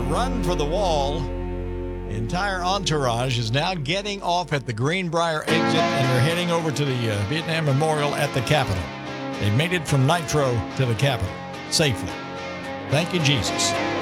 run for the wall. The entire entourage is now getting off at the Greenbrier exit, and they're heading over to the Vietnam Memorial at the Capitol. They made it from Nitro to the Capitol safely. Thank you, Jesus.